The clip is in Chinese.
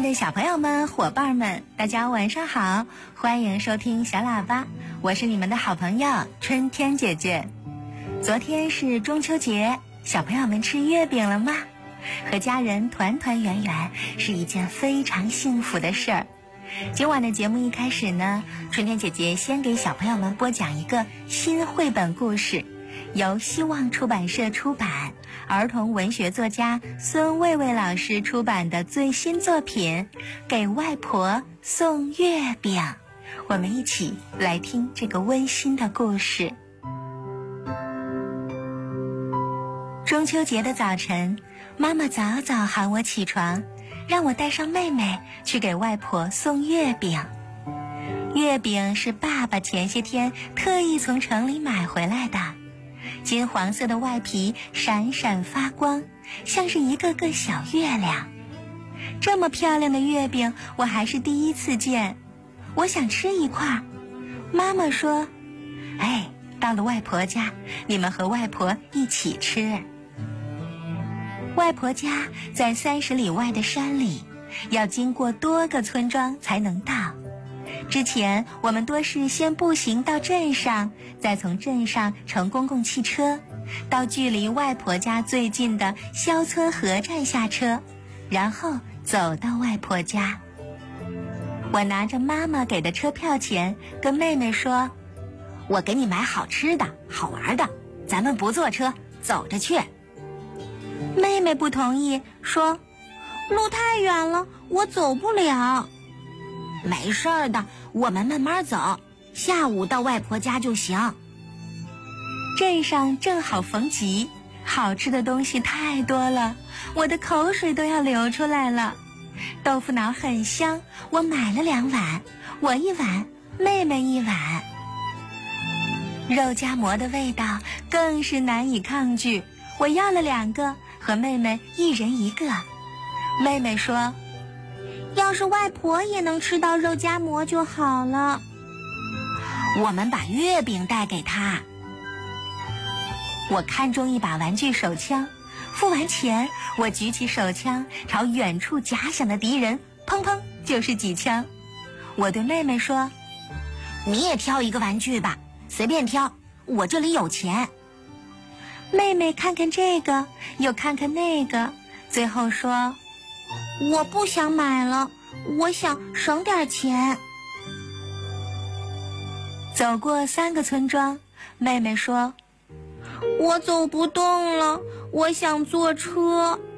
的小朋友们、伙伴们，大家晚上好，欢迎收听小喇叭，我是你们的好朋友春天姐姐。昨天是中秋节，小朋友们吃月饼了吗？和家人团团圆圆是一件非常幸福的事儿。今晚的节目一开始呢，春天姐姐先给小朋友们播讲一个新绘本故事，由希望出版社出版，儿童文学作家孙卫卫老师出版的最新作品《给外婆送月饼》。我们一起来听这个温馨的故事。中秋节的早晨，妈妈早早喊我起床，让我带上妹妹去给外婆送月饼。月饼是爸爸前些天特意从城里买回来的，金黄色的外皮闪闪发光，像是一个个小月亮。这么漂亮的月饼我还是第一次见，我想吃一块。妈妈说，到了外婆家，你们和外婆一起吃。外婆家在30里外的山里，要经过多个村庄才能到。之前我们多是先步行到镇上，再从镇上乘公共汽车到距离外婆家最近的肖村河站下车，然后走到外婆家。我拿着妈妈给的车票钱跟妹妹说，我给你买好吃的好玩的，咱们不坐车，走着去。妹妹不同意，说路太远了，我走不了。没事儿的，我们慢慢走，下午到外婆家就行。镇上正好逢集，好吃的东西太多了，我的口水都要流出来了。豆腐脑很香，我买了2碗，我1碗，妹妹1碗。肉夹馍的味道更是难以抗拒，我要了2个，和妹妹一人1个。妹妹说，要是外婆也能吃到肉夹馍就好了。我们把月饼带给她。我看中一把玩具手枪，付完钱，我举起手枪朝远处假想的敌人砰砰就是几枪。我对妹妹说，你也挑一个玩具吧，随便挑，我这里有钱。妹妹看看这个，又看看那个，最后说，我不想买了，我想省点钱。走过3个村庄，妹妹说，我走不动了，我想坐车。